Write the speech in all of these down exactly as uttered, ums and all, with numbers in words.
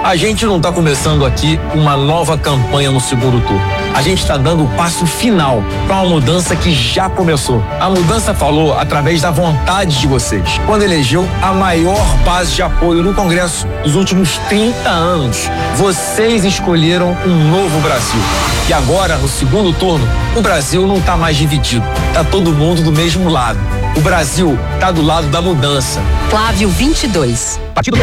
A gente não está começando aqui uma nova campanha no segundo turno. A gente está dando o passo final para uma mudança que já começou. A mudança falou através da vontade de vocês, quando elegeu a maior base de apoio no Congresso dos últimos trinta anos. Vocês escolheram um novo Brasil. E agora, no segundo turno, o Brasil não está mais dividido. Tá todo mundo do mesmo lado. O Brasil tá do lado da mudança. Flávio vinte e dois. Partido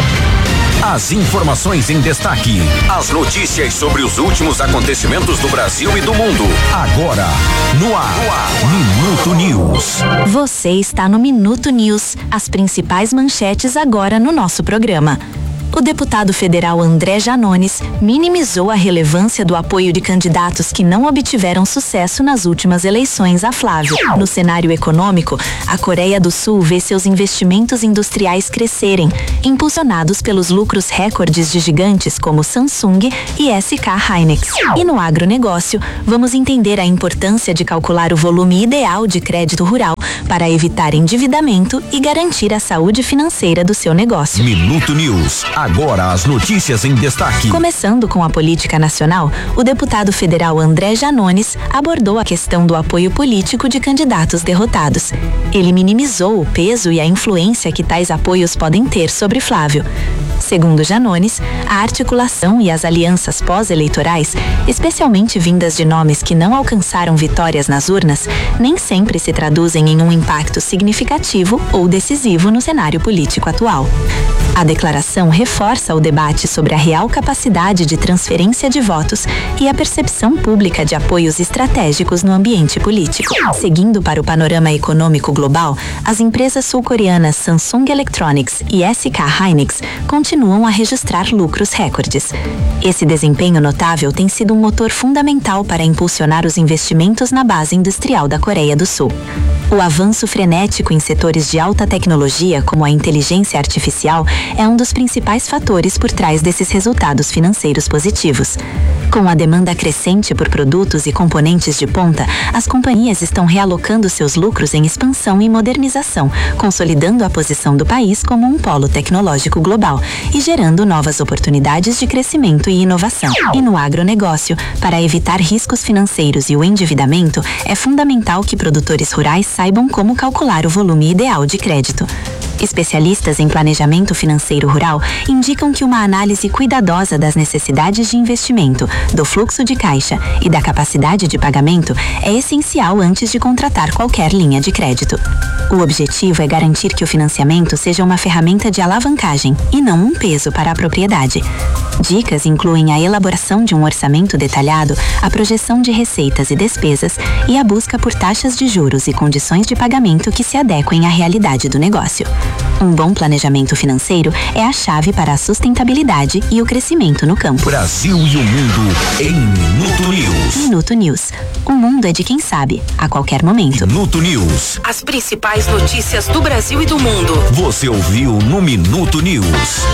As informações em destaque. As notícias sobre os últimos acontecimentos do Brasil e do mundo. Agora, no ar. No ar. Minuto News. Você está no Minuto News. As principais manchetes agora no nosso programa. O deputado federal André Janones minimizou a relevância do apoio de candidatos que não obtiveram sucesso nas últimas eleições a Flávio. No cenário econômico, a Coreia do Sul vê seus investimentos industriais crescerem, impulsionados pelos lucros recordes de gigantes como Samsung e S K Hynix. E no agronegócio, vamos entender a importância de calcular o volume ideal de crédito rural para evitar endividamento e garantir a saúde financeira do seu negócio. Minuto News. Agora as notícias em destaque. Começando com a política nacional, o deputado federal André Janones abordou a questão do apoio político de candidatos derrotados. Ele minimizou o peso e a influência que tais apoios podem ter sobre Flávio. Segundo Janones, a articulação e as alianças pós-eleitorais, especialmente vindas de nomes que não alcançaram vitórias nas urnas, nem sempre se traduzem em um impacto significativo ou decisivo no cenário político atual. A declaração reforça o debate sobre a real capacidade de transferência de votos e a percepção pública de apoios estratégicos no ambiente político. Seguindo para o panorama econômico global, as empresas sul-coreanas Samsung Electronics e S K Hynix continuam a registrar lucros recordes. Esse desempenho notável tem sido um motor fundamental para impulsionar os investimentos na base industrial da Coreia do Sul. O avanço frenético em setores de alta tecnologia, como a inteligência artificial, é um dos principais fatores por trás desses resultados financeiros positivos. Com a demanda crescente por produtos e componentes de ponta, as companhias estão realocando seus lucros em expansão e modernização, consolidando a posição do país como um polo tecnológico global e gerando novas oportunidades de crescimento e inovação. E no agronegócio, para evitar riscos financeiros e o endividamento, é fundamental que produtores rurais saibam como calcular o volume ideal de crédito. Especialistas em planejamento financeiro rural indicam que uma análise cuidadosa das necessidades de investimento, do fluxo de caixa e da capacidade de pagamento é essencial antes de contratar qualquer linha de crédito. O objetivo é garantir que o financiamento seja uma ferramenta de alavancagem e não um peso para a propriedade. Dicas incluem a elaboração de um orçamento detalhado, a projeção de receitas e despesas e a busca por taxas de juros e condições de pagamento que se adequem à realidade do negócio. Um bom planejamento financeiro é a chave para a sustentabilidade e o crescimento no campo. Brasil e o mundo em Minuto News. Minuto News. O mundo é de quem sabe, a qualquer momento. Minuto News. As principais notícias do Brasil e do mundo. Você ouviu no Minuto News.